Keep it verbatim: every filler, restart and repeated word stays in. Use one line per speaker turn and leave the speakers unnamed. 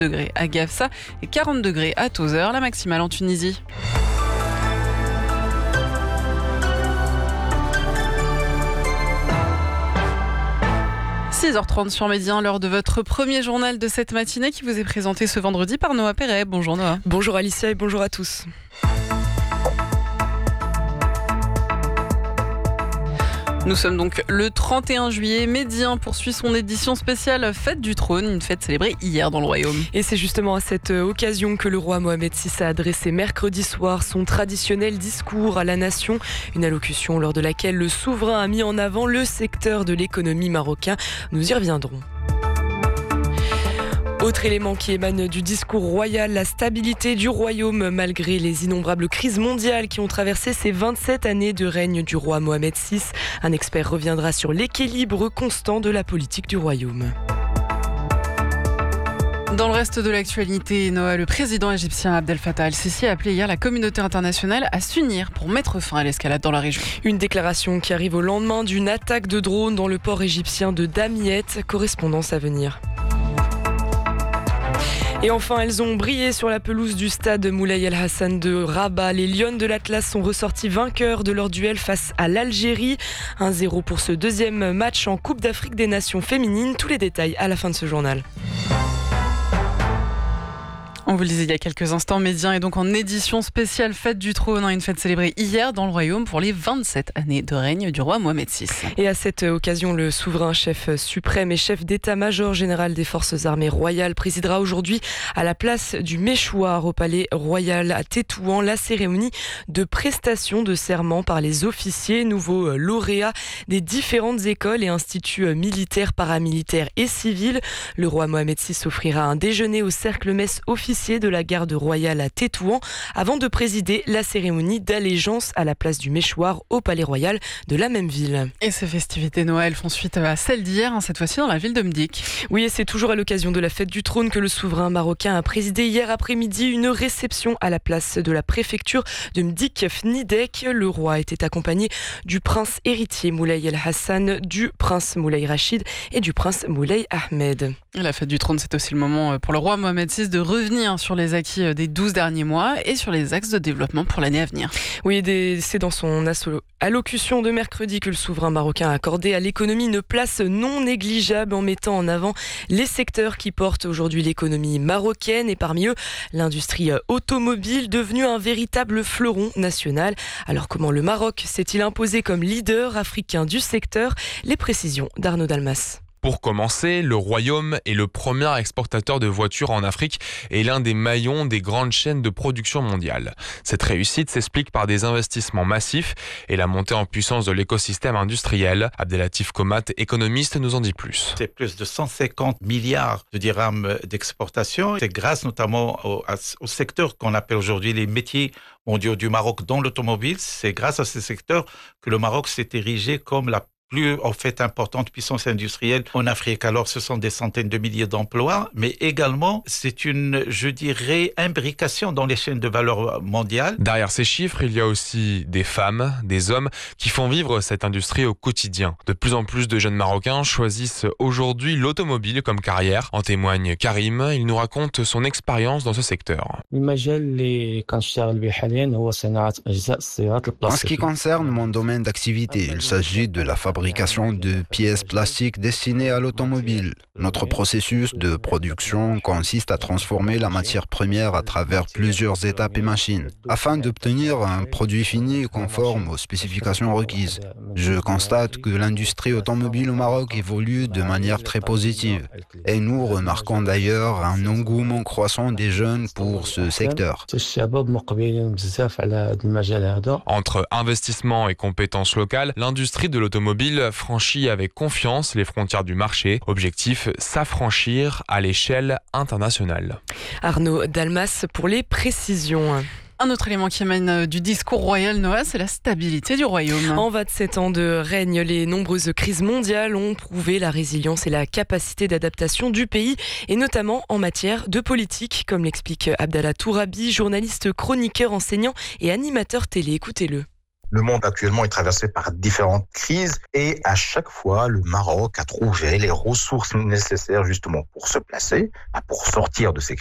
degrés à Gafsa et quarante degrés à Tozeur, la maximale en Tunisie. six heures trente sur Média, l'heure de votre premier journal de cette matinée qui vous est présenté ce vendredi par Noah Perret. Bonjour Noah.
Bonjour Alicia et bonjour à tous.
Nous sommes donc le trente et un juillet. Médien poursuit son édition spéciale Fête du Trône, une fête célébrée hier dans le Royaume.
Et c'est justement à cette occasion que le roi Mohamed six a adressé mercredi soir son traditionnel discours à la nation. Une allocution lors de laquelle le souverain a mis en avant le secteur de l'économie marocain. Nous y reviendrons. Autre élément qui émane du discours royal, la stabilité du royaume malgré les innombrables crises mondiales qui ont traversé ces vingt-sept années de règne du roi Mohamed six. Un expert reviendra sur l'équilibre constant de la politique du royaume.
Dans le reste de l'actualité, Noah, le président égyptien Abdel Fattah el-Sisi a appelé hier la communauté internationale à s'unir pour mettre fin à l'escalade dans la région.
Une déclaration qui arrive au lendemain d'une attaque de drone dans le port égyptien de Damiette. Correspondance à venir. Et enfin, elles ont brillé sur la pelouse du stade Moulay El Hassan de Rabat. Les Lions de l'Atlas sont ressortis vainqueurs de leur duel face à l'Algérie. un zéro pour ce deuxième match en Coupe d'Afrique des Nations féminines. Tous les détails à la fin de ce journal.
On vous le disait il y a quelques instants, Médien est donc en édition spéciale Fête du Trône, une fête célébrée hier dans le Royaume pour les vingt-sept années de règne du roi Mohamed six.
Et à cette occasion, le souverain chef suprême et chef d'état-major général des forces armées royales présidera aujourd'hui à la place du Méchoir au palais royal à Tétouan la cérémonie de prestation de serment par les officiers nouveaux lauréats des différentes écoles et instituts militaires, paramilitaires et civils. Le roi Mohamed six offrira un déjeuner au cercle-messe officiel de la garde royale à Tétouan avant de présider la cérémonie d'allégeance à la place du Méchoir au palais royal de la même ville.
Et ces festivités Noël font suite à celles d'hier, cette fois-ci dans la ville de Mdik.
Oui, et c'est toujours à l'occasion de la fête du trône que le souverain marocain a présidé hier après-midi une réception à la place de la préfecture de Mdik Fnidek. Le roi était accompagné du prince héritier Moulay El Hassan, du prince Moulay Rachid et du prince Moulay Ahmed.
Et la fête du trône, c'est aussi le moment pour le roi Mohamed six de revenir sur les acquis des douze derniers mois et sur les axes de développement pour l'année à venir.
Oui, c'est dans son allocution de mercredi que le souverain marocain a accordé à l'économie une place non négligeable en mettant en avant les secteurs qui portent aujourd'hui l'économie marocaine et parmi eux l'industrie automobile devenue un véritable fleuron national. Alors comment le Maroc s'est-il imposé comme leader africain du secteur? Les précisions d'Arnaud Dalmas.
Pour commencer, le Royaume est le premier exportateur de voitures en Afrique et l'un des maillons des grandes chaînes de production mondiales. Cette réussite s'explique par des investissements massifs et la montée en puissance de l'écosystème industriel. Abdelatif Komat, économiste, nous en dit plus.
C'est plus de cent cinquante milliards de dirhams d'exportation. C'est grâce notamment au, au secteur qu'on appelle aujourd'hui les métiers mondiaux du Maroc dans l'automobile. C'est grâce à ce secteur que le Maroc s'est érigé comme la plus en fait importante puissance industrielle en Afrique. Alors ce sont des centaines de milliers d'emplois, mais également c'est une, je dirais, imbrication dans les chaînes de valeur mondiales.
Derrière ces chiffres, il y a aussi des femmes, des hommes qui font vivre cette industrie au quotidien. De plus en plus de jeunes Marocains choisissent aujourd'hui l'automobile comme carrière. En témoigne Karim, il nous raconte son expérience dans ce secteur.
En
ce qui concerne mon domaine d'activité, il s'agit de la fabrication fabrication de pièces plastiques destinées à l'automobile. Notre processus de production consiste à transformer la matière première à travers plusieurs étapes et machines, afin d'obtenir un produit fini conforme aux spécifications requises. Je constate que l'industrie automobile au Maroc évolue de manière très positive, et nous remarquons d'ailleurs un engouement croissant des jeunes pour ce secteur.
Entre investissement et compétences locales, l'industrie de l'automobile franchit avec confiance les frontières du marché. Objectif, s'affranchir à l'échelle internationale.
Arnaud Dalmas pour les précisions.
Un autre élément qui émane du discours royal, Noah, c'est la stabilité du royaume.
En vingt-sept ans de règne, les nombreuses crises mondiales ont prouvé la résilience et la capacité d'adaptation du pays, et notamment en matière de politique, comme l'explique Abdallah Tourabi, journaliste, chroniqueur, enseignant et animateur télé. Écoutez-le.
Le monde actuellement est traversé par différentes crises et à chaque fois, le Maroc a trouvé les ressources nécessaires justement pour se placer, pour sortir de ces